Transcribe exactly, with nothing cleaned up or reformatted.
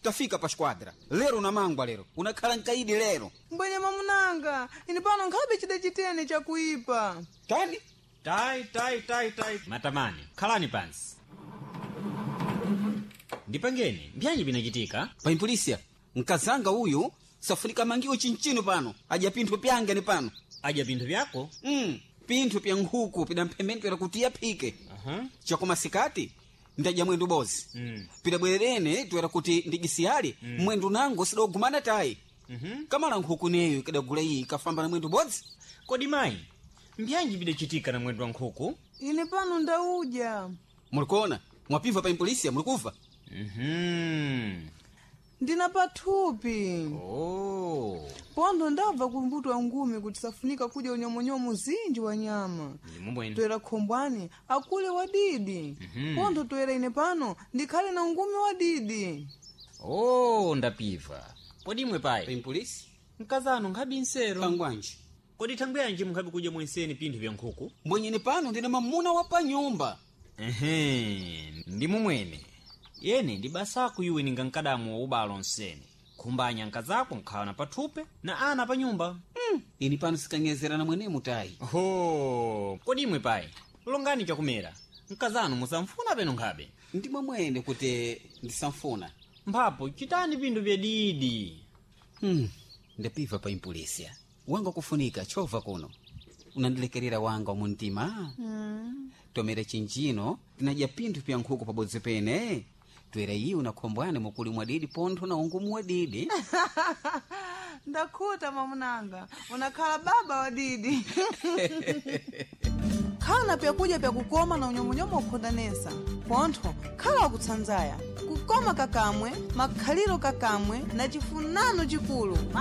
tafika pa squadra lero na mangwa lero unakhala nkaidi lero mbwenye mamunanga ini pano nkhabe chida chitene chakuipa tani tai tai tai tai matamani khalani pansi ndipangeni mbyanyi binachitika pa impolisia mkazanga uyu safunika mangiwo chinchino pano aja pinthu pyange ni pano aja pinthu vyako mm. pinthu pya nkhuku pidamphemeni pera kuti yaphike uh-huh. chakumasikati ndaja mwendu bozi mm. pidabwererene twera kuti ndigisiyali mm. mwendu nango sidogumana tayi mm-hmm. kamala nkhuku neyo ikadagula iyi ikafamba na mwendu bozi kodi mayi mbyanyi bidachitika na mwendu wa nkhuku ine pano ndauja mulikona mwapimva pa impolisia mulikuva mhm ndina pathupi oh pondo ndabva kumbuto wa ngumi kuti safunika kudya unyomonyomo zinji wa nyama ndimubwene toera khombwani akule wadidi mm-hmm. pondo toera ine pano ndikhale na ngumi wadidi oh ndapiva kodi imwe pa payi impolisia mkazano nkhabi nsero pangwanji kodi thangwe yanji mukhabi kudya mwenseni pinthu vya nkhuku mbwenyeni pano ndine mamuna wa pa nyumba ehe ndimumwene yene ndi basaku iwe ninga nkadamu wa ubalo nsene khumbanya nkazako nkhawana pathupe na ana pa nyumba mm. ini pano sikanyezera na mwenemu tayi ho kodi imwe payi longani chakumera nkazano musamfuna peno nkhabe ndimwe mwene kuti ndisamfuna mphapo chitani pinthu vya didi hmm. ndapiva pa impolisia wanga kufunika chova kuno unandilekerera wanga muntima mm. tomera chinjino tinadya pinthu pya nkhuku pabodzi pene twera iyi unakhombwane mukuli mwadidi pontho na ungumu wadidi ndakhuta mamunanga unakhala baba wadidi khala pyakudya pyakukoma na unyomonyomo ukhodanesa pontho khala wakutsanzaya kukoma kakamwe makhaliro kakamwe na chifunano chikulu